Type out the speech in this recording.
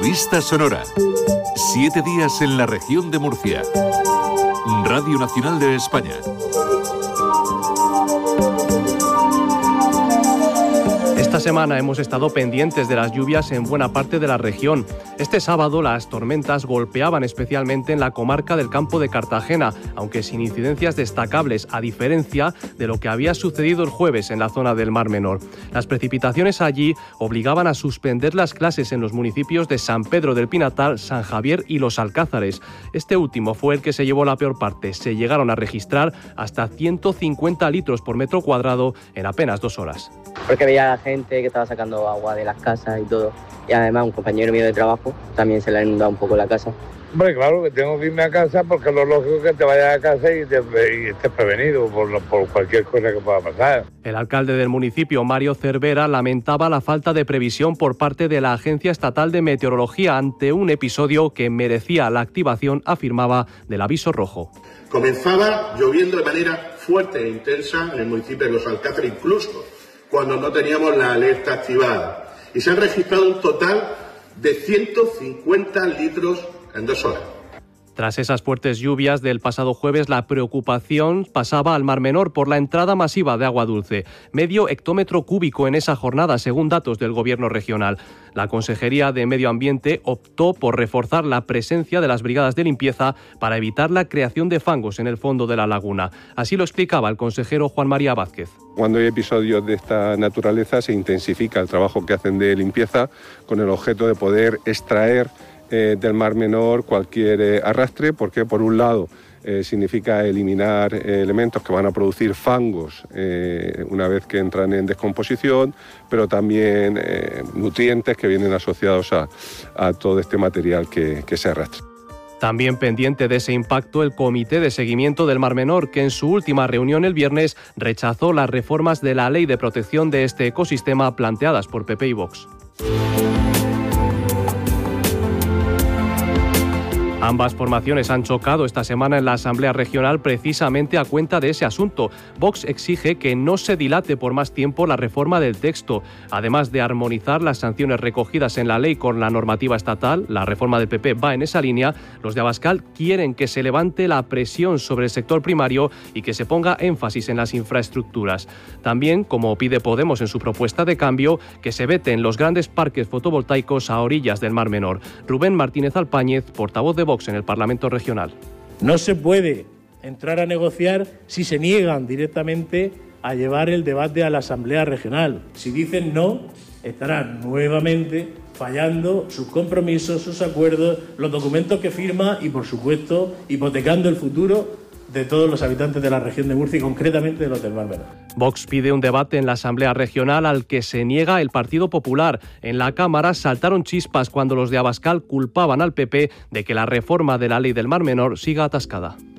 Revista Sonora. 7 días en la región de Murcia. Radio Nacional de España. Esta semana hemos estado pendientes de las lluvias en buena parte de la región. Este sábado las tormentas golpeaban especialmente en la comarca del Campo de Cartagena, aunque sin incidencias destacables, a diferencia de lo que había sucedido el jueves en la zona del Mar Menor. Las precipitaciones allí obligaban a suspender las clases en los municipios de San Pedro del Pinatar, San Javier y Los Alcázares. Este último fue el que se llevó la peor parte. Se llegaron a registrar hasta 150 litros por metro cuadrado en apenas 2 horas. Porque veía a la gente que estaba sacando agua de las casas y todo. Y además un compañero mío de trabajo también se le ha inundado un poco la casa. Hombre, claro que tengo que irme a casa porque lo lógico es que te vayas a casa y estés prevenido por cualquier cosa que pueda pasar. El alcalde del municipio, Mario Cervera, lamentaba la falta de previsión por parte de la Agencia Estatal de Meteorología ante un episodio que merecía la activación, afirmaba, del aviso rojo. Comenzaba lloviendo de manera fuerte e intensa en el municipio de Los Alcázares, incluso cuando no teníamos la alerta activada. Y se han registrado un total de 150 litros en 2 horas. Tras esas fuertes lluvias del pasado jueves, la preocupación pasaba al Mar Menor por la entrada masiva de agua dulce. Medio hectómetro cúbico en esa jornada, según datos del Gobierno regional. La Consejería de Medio Ambiente optó por reforzar la presencia de las brigadas de limpieza para evitar la creación de fangos en el fondo de la laguna. Así lo explicaba el consejero Juan María Vázquez. Cuando hay episodios de esta naturaleza se intensifica el trabajo que hacen de limpieza con el objeto de poder extraer del Mar Menor cualquier arrastre, porque por un lado significa eliminar elementos que van a producir fangos una vez que entran en descomposición, pero también nutrientes que vienen asociados a todo este material que se arrastra. También pendiente de ese impacto, el Comité de Seguimiento del Mar Menor, que en su última reunión el viernes rechazó las reformas de la Ley de Protección de este ecosistema planteadas por PP y Vox. Ambas formaciones han chocado esta semana en la Asamblea Regional precisamente a cuenta de ese asunto. Vox exige que no se dilate por más tiempo la reforma del texto. Además de armonizar las sanciones recogidas en la ley con la normativa estatal, la reforma del PP va en esa línea. Los de Abascal quieren que se levante la presión sobre el sector primario y que se ponga énfasis en las infraestructuras. También, como pide Podemos en su propuesta de cambio, que se veten los grandes parques fotovoltaicos a orillas del Mar Menor. Rubén Martínez Alpáñez, portavoz de Vox en el Parlamento Regional. No se puede entrar a negociar si se niegan directamente a llevar el debate a la Asamblea Regional. Si dicen no, estarán nuevamente fallando sus compromisos, sus acuerdos, los documentos que firma y, por supuesto, hipotecando el futuro de todos los habitantes de la región de Murcia y concretamente de los del Mar Menor. Vox pide un debate en la Asamblea Regional al que se niega el Partido Popular. En la Cámara saltaron chispas cuando los de Abascal culpaban al PP de que la reforma de la Ley del Mar Menor siga atascada.